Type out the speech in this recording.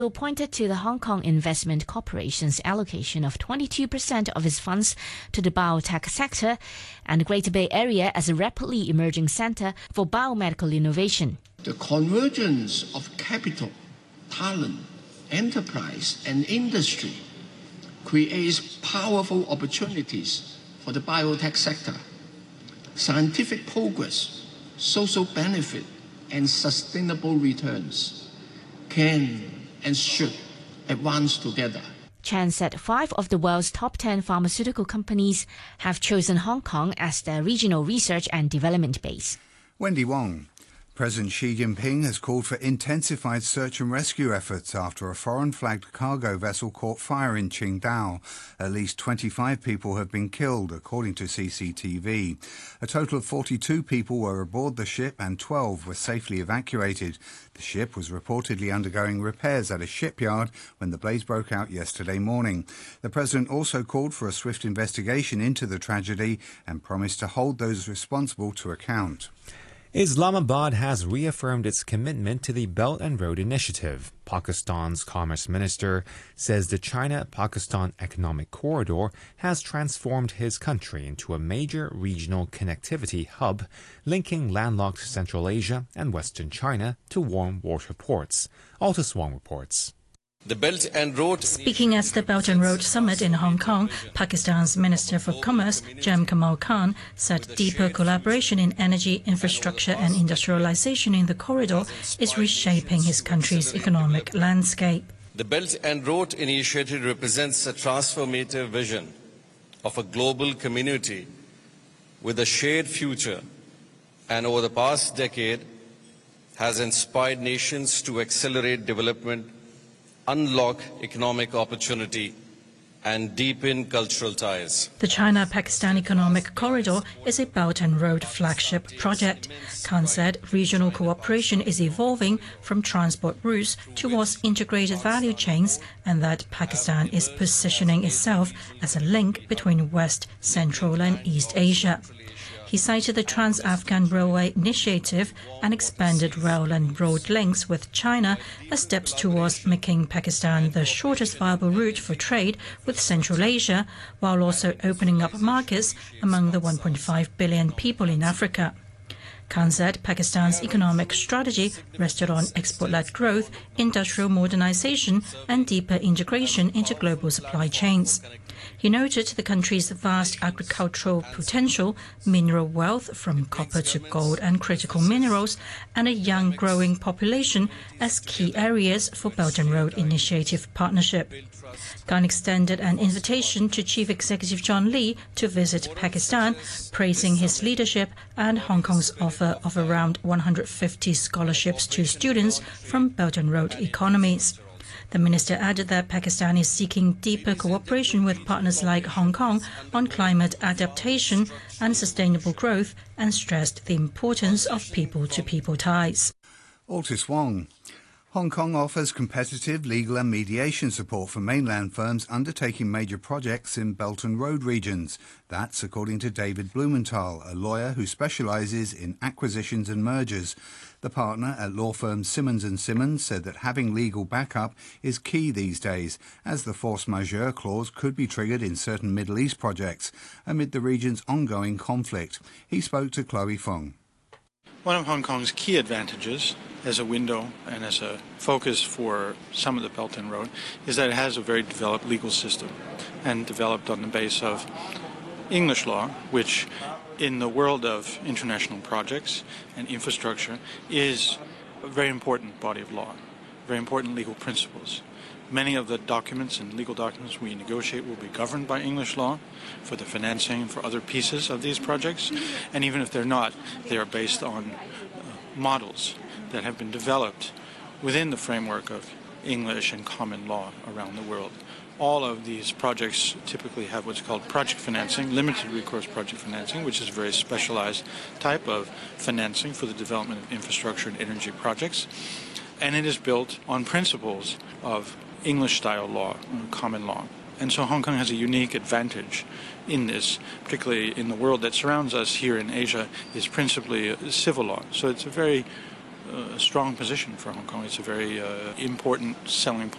pointed to the Hong Kong Investment Corporation's allocation of 22% of its funds to the biotech sector and the Greater Bay Area as a rapidly emerging center for biomedical innovation. The convergence of capital, talent, enterprise, and industry creates powerful opportunities for the biotech sector. Scientific progress, social benefit, and sustainable returns can and should advance together. Chan said 5 of the world's top 10 pharmaceutical companies have chosen Hong Kong as their regional research and development base. Wendy Wong. President Xi Jinping has called for intensified search and rescue efforts after a foreign-flagged cargo vessel caught fire in Qingdao. At least 25 people have been killed, according to CCTV. A total of 42 people were aboard the ship and 12 were safely evacuated. The ship was reportedly undergoing repairs at a shipyard when the blaze broke out yesterday morning. The president also called for a swift investigation into the tragedy and promised to hold those responsible to account. Islamabad has reaffirmed its commitment to the Belt and Road Initiative. Pakistan's Commerce Minister says the China-Pakistan Economic Corridor has transformed his country into a major regional connectivity hub, linking landlocked Central Asia and Western China to warm water ports. Altus Wong reports. The Belt and Road. Speaking at the Belt and Road Summit in Hong Kong, Pakistan's Minister for Commerce, Jem Kamal Khan, said deeper collaboration in energy, infrastructure and industrialization in the corridor is reshaping his country's economic landscape. The Belt and Road Initiative represents a transformative vision of a global community with a shared future, and over the past decade has inspired nations to accelerate development, unlock economic opportunity and deepen cultural ties. The China-Pakistan Economic Corridor is a Belt and Road flagship project. Khan said regional cooperation is evolving from transport routes towards integrated value chains and that Pakistan is positioning itself as a link between West, Central and East Asia. He cited the Trans-Afghan Railway Initiative and expanded rail and road links with China as steps towards making Pakistan the shortest viable route for trade with Central Asia, while also opening up markets among the 1.5 billion people in Africa. Khan said Pakistan's economic strategy rested on export-led growth, industrial modernization and deeper integration into global supply chains. He noted the country's vast agricultural potential, mineral wealth from copper to gold and critical minerals, and a young growing population as key areas for Belt and Road Initiative partnership. Khan extended an invitation to Chief Executive John Lee to visit Pakistan, praising his leadership and Hong Kong's offer of around 150 scholarships to students from Belt and Road economies. The minister added that Pakistan is seeking deeper cooperation with partners like Hong Kong on climate adaptation and sustainable growth and stressed the importance of people-to-people ties. Altus Wong. Hong Kong offers competitive legal and mediation support for mainland firms undertaking major projects in Belt and Road regions. That's according to David Blumenthal, a lawyer who specialises in acquisitions and mergers. The partner at law firm Simmons & Simmons said that having legal backup is key these days, as the force majeure clause could be triggered in certain Middle East projects amid the region's ongoing conflict. He spoke to Chloe Fong. One of Hong Kong's key advantages as a window and as a focus for some of the Belt and Road is that it has a very developed legal system and developed on the base of English law, which in the world of international projects and infrastructure is a very important body of law, very important legal principles. Many of the documents and legal documents we negotiate will be governed by English law for the financing for other pieces of these projects. And even if they're not, they are based on models that have been developed within the framework of English and common law around the world. All of these projects typically have what's called project financing, limited recourse project financing, which is a very specialized type of financing for the development of infrastructure and energy projects. And it is built on principles of English-style law, common law. And so Hong Kong has a unique advantage in this, particularly in the world that surrounds us here in Asia, is principally civil law. So it's a very a strong position for Hong Kong. It's a very important selling point.